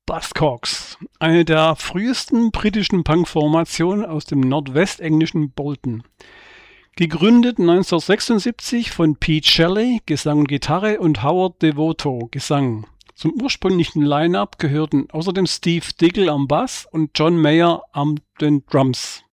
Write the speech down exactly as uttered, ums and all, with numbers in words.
Buzzcocks, eine der frühesten britischen Punkformationen aus dem nordwestenglischen Bolton. Gegründet neunzehnhundertsechsundsiebzig von Pete Shelley, Gesang und Gitarre, und Howard Devoto, Gesang. Zum ursprünglichen Line-Up gehörten außerdem Steve Diggle am Bass und John Mayer an den Drums.